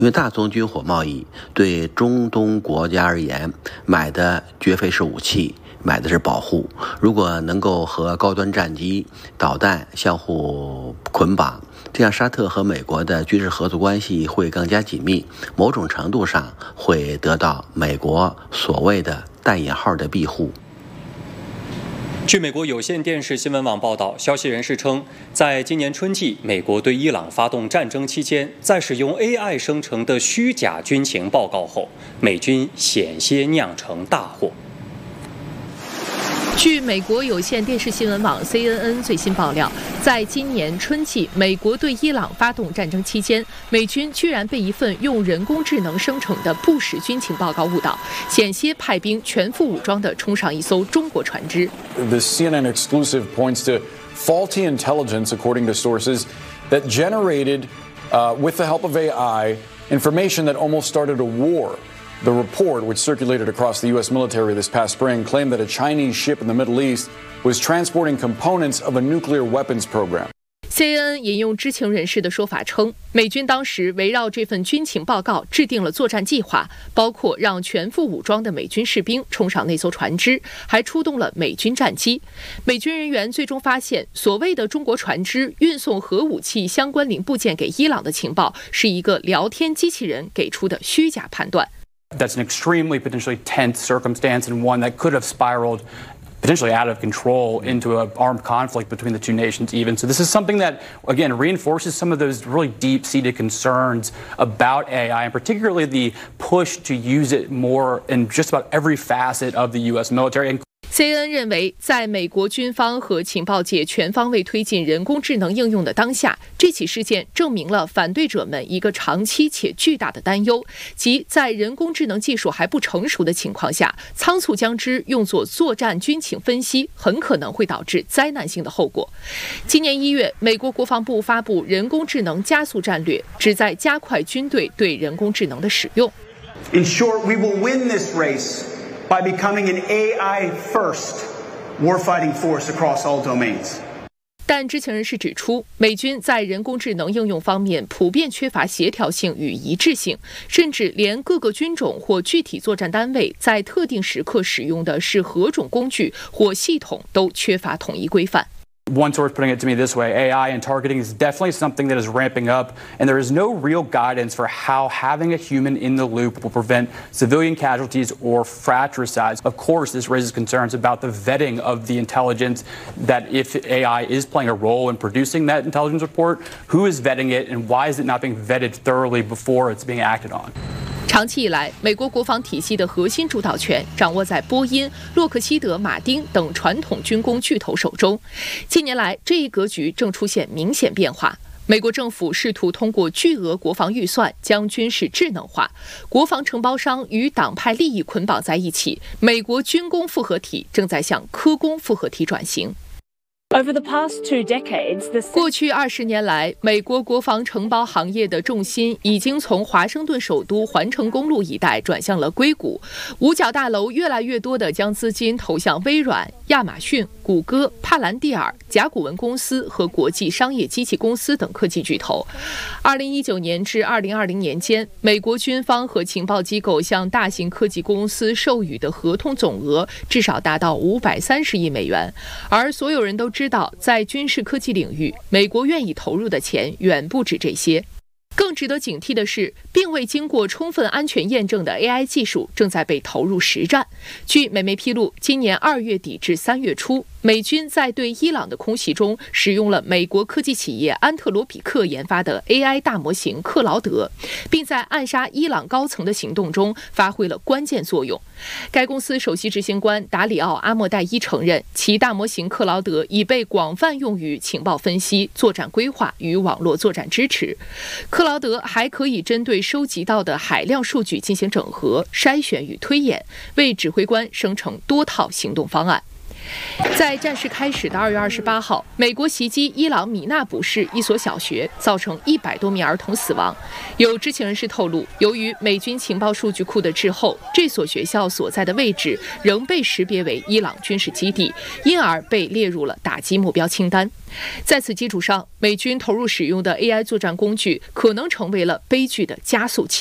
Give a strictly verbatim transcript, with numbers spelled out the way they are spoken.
因为大宗军火贸易对中东国家而言，买的绝非是武器，买的是保护。如果能够和高端战机、导弹相互捆绑，这样沙特和美国的军事合作关系会更加紧密，某种程度上会得到美国所谓的带引号的庇护。 据美国有线电视新闻网报道，消息人士称，在今年春季美国对伊朗发动战争期间，在使用 A I 生成的虚假军情报告后，美军险些酿成大祸。 据美国有线电视新闻网 C N N 最新爆料，在今年春季美国对伊朗发动战争期间，美军居然被一份用人工智能生成的不实军情报告误导，险些派兵全副武装地冲上一艘中国船只。 The C N N exclusive points to faulty intelligence, according to sources, that generated, uh, with the help of A I, information that almost started a war.The report, which circulated across the U S military this past spring, claimed that a Chinese ship in the Middle East was transporting components of a nuclear weapons program. C N N 引用知情人士的说法称，美军当时围绕这份军情报告制定了作战计划，包括让全副武装的美军士兵冲上那艘船只，还出动了美军战机。美军人员最终发现，所谓的中国船只运送核武器相关零部件给伊朗的情报，是一个聊天机器人给出的虚假判断。 That's an extremely potentially tense circumstance and one that could have spiraled potentially out of control into an armed conflict between the two nations even. So this is something that, again, reinforces some of those really deep-seated concerns about A I, and particularly the push to use it more in just about every facet of the U S military. C N N 认为，在美国军方和情报界全方位推进人工智能应用的当下，这起事件证明了反对者们一个长期且巨大的担忧，即在人工智能技术还不成熟的情况下，仓促将之用作作战军情分析，很可能会导致灾难性的后果。今年一月，美国国防部发布人工智能加速战略，旨在加快军队对人工智能的使用。 In short, we will win this race.By becoming an A I-first warfighting force across all domains. 但知情人士指出，美军在人工智能应用方面普遍缺乏协调性与一致性，甚至连各个军种或具体作战单位在特定时刻使用的是何种工具或系统都缺乏统一规范。 One source putting it to me this way, A I and targeting is definitely something that is ramping up, and there is no real guidance for how having a human in the loop will prevent civilian casualties or fratricides. Of course, this raises concerns about the vetting of the intelligence, that if A I is playing a role in producing that intelligence report, who is vetting it and why is it not being vetted thoroughly before it's being acted on? 长期以来，美国国防体系的核心主导权掌握在波音、洛克希德马丁等传统军工巨头手中。近年来，这一格局正出现明显变化。美国政府试图通过巨额国防预算将军事智能化，国防承包商与党派利益捆绑在一起，美国军工复合体正在向科工复合体转型。 Over the past two decades, the... 过去二十年来，美国国防承包行业的重心已经从华盛顿首都环城公路一带转向了硅谷。五角大楼越来越多地将资金投向微软、亚马逊、谷歌、帕兰蒂尔、甲骨文公司和国际商业机器公司等科技巨头。二零一九年至二零二零年间，美国军方和情报机构向大型科技公司授予的合同总额至少达到五百三十亿美元，而所有人都知道，在军事科技领域，美国愿意投入的钱远不止这些。更值得警惕的是，并未经过充分安全验证的 A I 技术正在被投入实战。据美媒披露，今年二月底至三月初，美军在对伊朗的空袭中使用了美国科技企业安特罗比克研发的 A I 大模型克劳德，并在暗杀伊朗高层的行动中发挥了关键作用。该公司首席执行官达里奥·阿莫代伊承认，其大模型克劳德已被广泛用于情报分析、作战规划与网络作战支持。克劳德还可以针对收集到的海量数据进行整合、筛选与推演，为指挥官生成多套行动方案。 在战事开始的二月二十八号，美国袭击伊朗米纳卜市一所小学，造成一百多名儿童死亡。有知情人士透露，由于美军情报数据库的滞后，这所学校所在的位置仍被识别为伊朗军事基地，因而被列入了打击目标清单。在此基础上，美军投入使用的 A I 作战工具可能成为了悲剧的加速器。